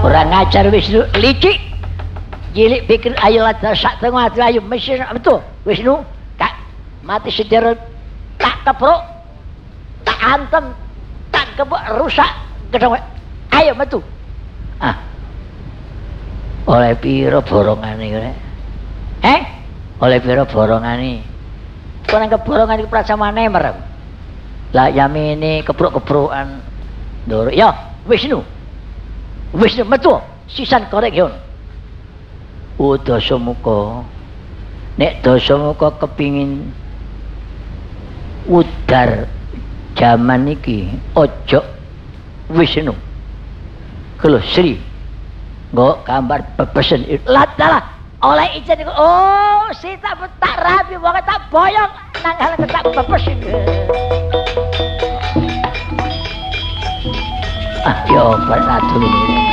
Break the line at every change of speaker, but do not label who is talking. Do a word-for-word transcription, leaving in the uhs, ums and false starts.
Kurang ajar Wisnu licik. Cilik pikir ayo ladar sak tengah ayo mesin betul Wisnu. Kak mati sederet tak keprok. Tak antem, tak kebuk rusak gedung. Ayo metu. Ah. Oleh piro borongane kene? Eh? Oleh piro borongane? Kok nang keborongan iki pracamane merem. Lah yamene kepruk-keprukan. Ndoro. Ya, Wisnu. Wisnu metu sisan korek yon. Oh Dasamuka. Nek Dasamuka kepingin udar jaman iki ojo Wisnu. Kalau Sri nggo gambar bebesen lah oleh izin oh si tak tak rapi wong tak boyong nang hal tak bebesen. Ah yo pernah dulu